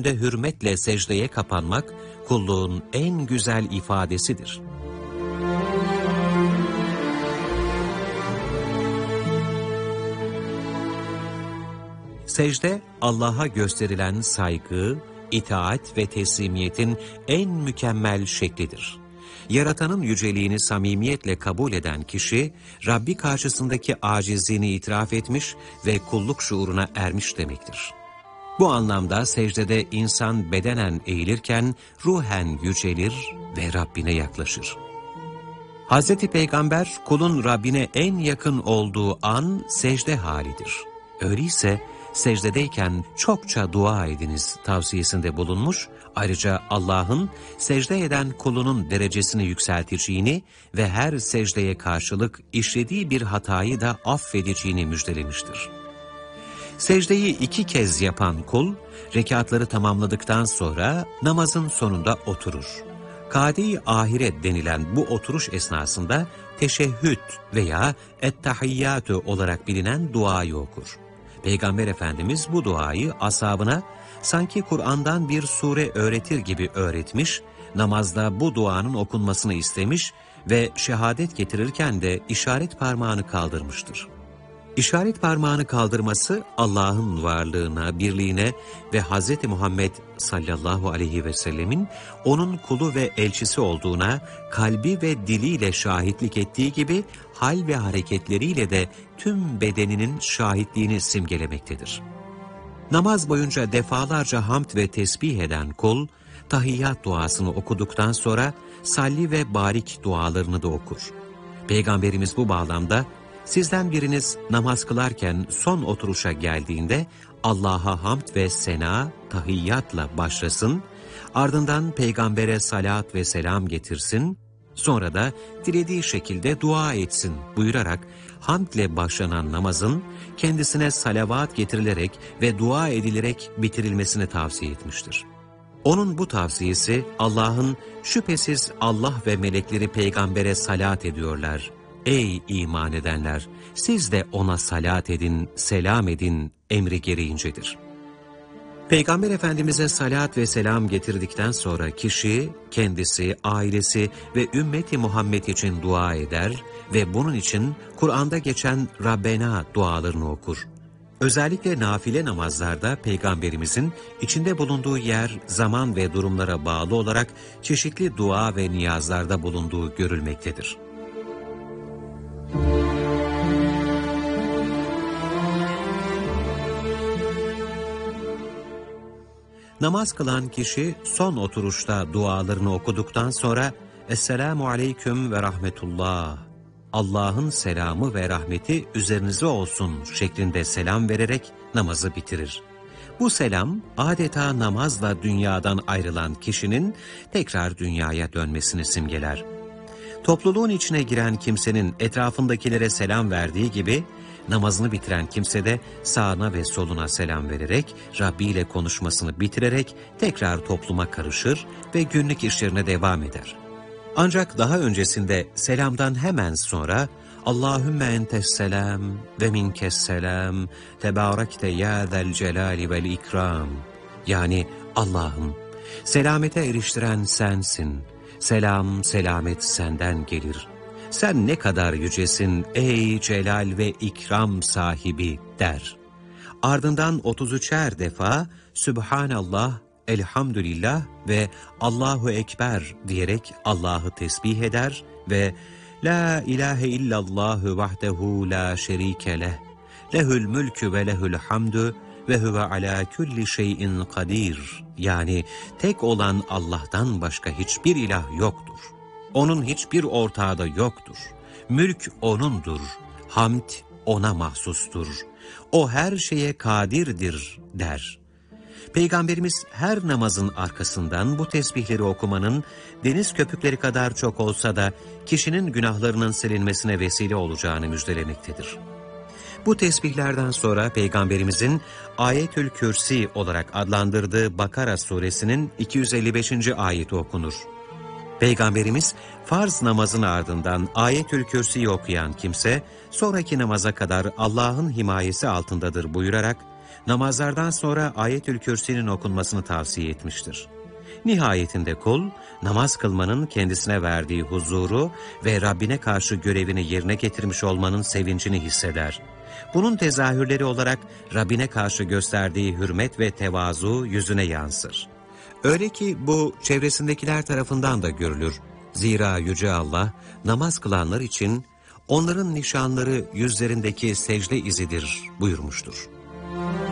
önünde hürmetle secdeye kapanmak, kulluğun en güzel ifadesidir. Secde, Allah'a gösterilen saygı, itaat ve teslimiyetin en mükemmel şeklidir. Yaratanın yüceliğini samimiyetle kabul eden kişi, Rabbi karşısındaki acizliğini itiraf etmiş ve kulluk şuuruna ermiş demektir. Bu anlamda secdede insan bedenen eğilirken ruhen yücelir ve Rabbine yaklaşır. Hz. Peygamber, kulun Rabbine en yakın olduğu an secde halidir. Öyleyse secdedeyken çokça dua ediniz tavsiyesinde bulunmuş, ayrıca Allah'ın secde eden kulunun derecesini yükselteceğini ve her secdeye karşılık işlediği bir hatayı da affedeceğini müjdelemiştir. Secdeyi 2 kez yapan kul, rekatları tamamladıktan sonra namazın sonunda oturur. Kâde-i ahiret denilen bu oturuş esnasında teşehhüd veya ettehiyyatü olarak bilinen duayı okur. Peygamber Efendimiz bu duayı ashabına sanki Kur'an'dan bir sure öğretir gibi öğretmiş, namazda bu duanın okunmasını istemiş ve şehadet getirirken de işaret parmağını kaldırmıştır. İşaret parmağını kaldırması Allah'ın varlığına, birliğine ve Hz. Muhammed sallallahu aleyhi ve sellemin onun kulu ve elçisi olduğuna kalbi ve diliyle şahitlik ettiği gibi hal ve hareketleriyle de tüm bedeninin şahitliğini simgelemektedir. Namaz boyunca defalarca hamd ve tesbih eden kul, tahiyyat duasını okuduktan sonra salli ve barik dualarını da okur. Peygamberimiz bu bağlamda, sizden biriniz namaz kılarken son oturuşa geldiğinde Allah'a hamd ve sena, tahiyyatla başlasın, ardından peygambere salat ve selam getirsin, sonra da dilediği şekilde dua etsin buyurarak hamdle başlanan namazın kendisine salavat getirilerek ve dua edilerek bitirilmesini tavsiye etmiştir. Onun bu tavsiyesi Allah'ın şüphesiz Allah ve melekleri peygambere salat ediyorlar. Ey iman edenler! Siz de ona salat edin, selam edin emri gereğincedir. Peygamber Efendimiz'e salat ve selam getirdikten sonra kişi, kendisi, ailesi ve ümmeti Muhammed için dua eder ve bunun için Kur'an'da geçen Rabbena dualarını okur. Özellikle nafile namazlarda Peygamberimizin içinde bulunduğu yer, zaman ve durumlara bağlı olarak çeşitli dua ve niyazlarda bulunduğu görülmektedir. Namaz kılan kişi son oturuşta dualarını okuduktan sonra Esselamu Aleyküm ve Rahmetullah, Allah'ın selamı ve rahmeti üzerinize olsun şeklinde selam vererek namazı bitirir. Bu selam adeta namazla dünyadan ayrılan kişinin tekrar dünyaya dönmesini simgeler. Topluluğun içine giren kimsenin etrafındakilere selam verdiği gibi, namazını bitiren kimse de sağına ve soluna selam vererek, Rabbi ile konuşmasını bitirerek tekrar topluma karışır ve günlük işlerine devam eder. Ancak daha öncesinde selamdan hemen sonra Allahümme entesselam ve minkesselam tebârekte ya zel celali vel ikram, yani Allah'ım selamete eriştiren sensin, selam selamet senden gelir. Sen ne kadar yücesin ey celal ve ikram sahibi der. Ardından 33'er defa Sübhanallah, Elhamdülillah ve Allahu Ekber diyerek Allah'ı tesbih eder ve La ilahe illallahu vahdehu la şerike leh, lehül mülkü ve lehül hamdü ve huve ala kulli şeyin kadir, yani tek olan Allah'tan başka hiçbir ilah yoktur. Onun hiçbir ortağı da yoktur. Mülk O'nundur, hamd O'na mahsustur. O her şeye kadirdir der. Peygamberimiz her namazın arkasından bu tesbihleri okumanın deniz köpükleri kadar çok olsa da kişinin günahlarının silinmesine vesile olacağını müjdelemektedir. Bu tesbihlerden sonra Peygamberimizin Ayetül Kürsi olarak adlandırdığı Bakara suresinin 255. ayeti okunur. Peygamberimiz farz namazın ardından Ayetül Kürsi'yi okuyan kimse sonraki namaza kadar Allah'ın himayesi altındadır buyurarak namazlardan sonra Ayetül Kürsi'nin okunmasını tavsiye etmiştir. Nihayetinde kul, namaz kılmanın kendisine verdiği huzuru ve Rabbine karşı görevini yerine getirmiş olmanın sevincini hisseder. Bunun tezahürleri olarak Rabbine karşı gösterdiği hürmet ve tevazu yüzüne yansır. Öyle ki bu çevresindekiler tarafından da görülür. Zira Yüce Allah namaz kılanlar için onların nişanları yüzlerindeki secde izidir buyurmuştur.